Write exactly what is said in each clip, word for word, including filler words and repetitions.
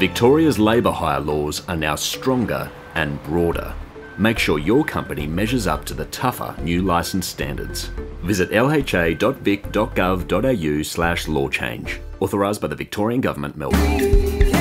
Victoria's labour hire laws are now stronger and broader. Make sure your company measures up to the tougher new licence standards. Visit l h a dot vic dot gov dot a u slash law change. Authorised by the Victorian Government, Melbourne.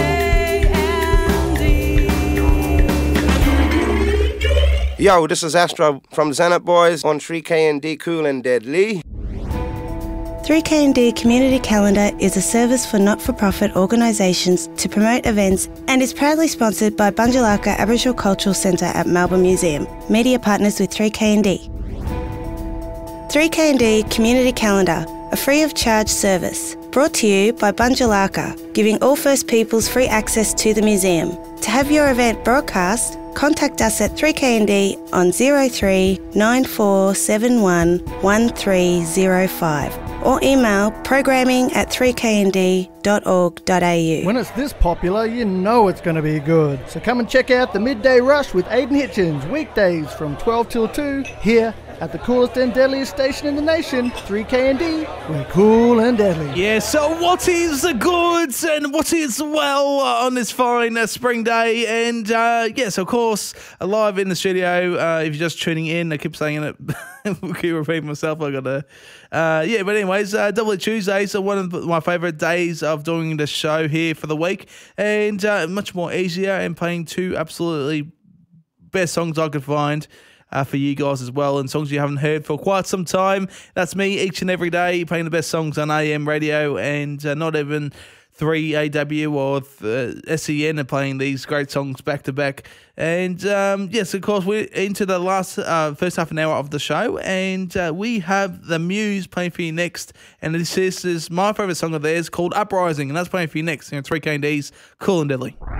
Yo, this is Astro from the Zenit Boys on three K N D Cool and Deadly. three K N D Community Calendar is a service for not-for-profit organisations to promote events and is proudly sponsored by Bunjalaka Aboriginal Cultural Centre at Melbourne Museum, media partners with three K N D. three K N D Community Calendar, a free-of-charge service, brought to you by Bunjalaka, giving all First Peoples free access to the museum. To have your event broadcast, contact us at three K N D on zero three nine four seven one one three zero five or email programming at three k n d dot org dot a u. When it's this popular, you know it's going to be good. So come and check out the Midday Rush with Aidan Hitchens, weekdays from twelve till two, here at the coolest and deadliest station in the nation, three K N D. We're cool and deadly. Yeah, so what is the goods and what is well on this fine uh, spring day? And uh, yes, of course, live in the studio. Uh, if you're just tuning in, I keep saying it, I keep repeating myself. I got to, uh, yeah. But anyways, uh, Double Tuesdays are one of my favourite days of doing the show here for the week, and uh, much more easier and playing two absolutely best songs I could find. Uh, for you guys as well, and songs you haven't heard for quite some time. That's me each and every day playing the best songs on A M radio, and uh, not even three A W or uh, S E N are playing these great songs back to back. And um, yes, of course, we're into the last uh, first half an hour of the show, and uh, we have The Muse playing for you next. And this is, this is my favourite song of theirs called Uprising, and that's playing for you next here on three K N D's Cool and Deadly.